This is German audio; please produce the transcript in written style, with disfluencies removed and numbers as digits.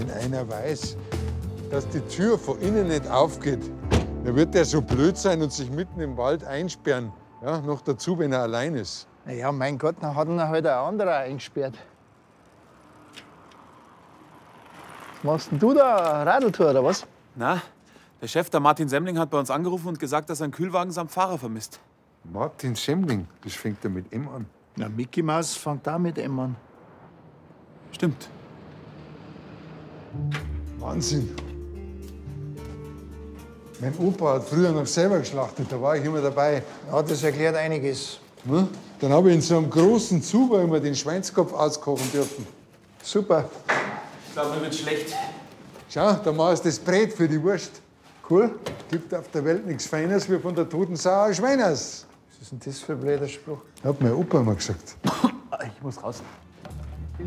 Wenn einer weiß, dass die Tür von innen nicht aufgeht, dann wird der so blöd sein und sich mitten im Wald einsperren. Ja, noch dazu, wenn er allein ist. Na ja, mein Gott, dann hat ihn halt ein anderer eingesperrt. Was machst denn du da? Radeltour oder was? Na, der Chef, der Martin Semmling, hat bei uns angerufen und gesagt, dass er einen Kühlwagen samt Fahrer vermisst. Martin Semmling, das fängt ja mit M an. Na, Mickey Maus fängt da mit M an. Stimmt. Wahnsinn. Mein Opa hat früher noch selber geschlachtet, da war ich immer dabei. Ja, das erklärt einiges. Ne? Dann habe ich in so einem großen Zuber immer den Schweinskopf auskochen dürfen. Super. Ich glaube, mir wird schlecht. Schau, da machst du das Brät für die Wurst. Cool. Gibt auf der Welt nichts Feines wie von der toten Sau ein Schweiners. Was ist denn das für ein blöder Spruch? Hat mein Opa immer gesagt. Ich muss raus.